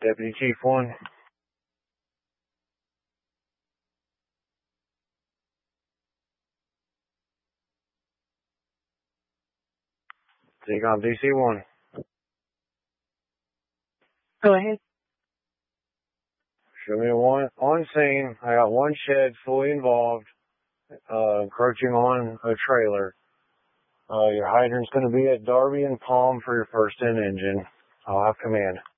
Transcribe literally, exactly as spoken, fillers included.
Deputy Chief one. Take on D C one. Go ahead. Show me one on scene. I got one shed fully involved, uh, encroaching on a trailer. Uh, your hydrant's going to be at Darby and Palm for your first in engine. I'll have command.